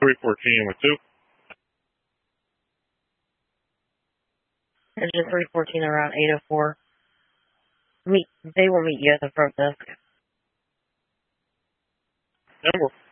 314 with 2. Engine 314 around 804. They will meet you at the front desk. Number